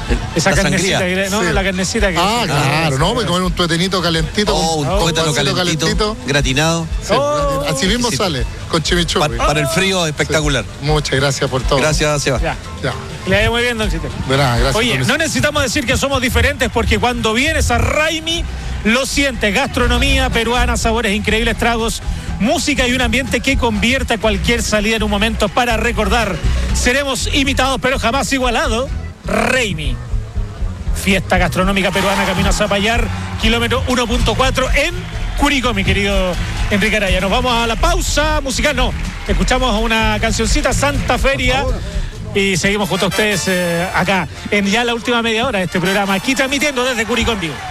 Esa carnecita, ¿no? Sí. La carnecita que... Claro, no, voy a comer un tuetenito calentito. Un tuétano calentito, gratinado. Sí, así mismo sale, con chimichurri. Para el frío, espectacular. Sí. Muchas gracias por todo. Gracias, Seba. Ya. Le vaya muy bien, don Citer. De nada, gracias. Oye, no necesitamos decir que somos diferentes porque cuando vienes a Raimi, lo sientes. Gastronomía peruana, sabores increíbles, tragos, música y un ambiente que convierte a cualquier salida en un momento para recordar. Seremos imitados, pero jamás igualados. Raimi. Fiesta gastronómica peruana, camino a Zapallar, kilómetro 1.4 en Curicó, mi querido Enrique Araya. Nos vamos a la pausa musical, no. Escuchamos una cancioncita, Santa Feria. Y seguimos junto a ustedes acá en ya la última media hora de este programa, aquí transmitiendo desde Curicó en vivo.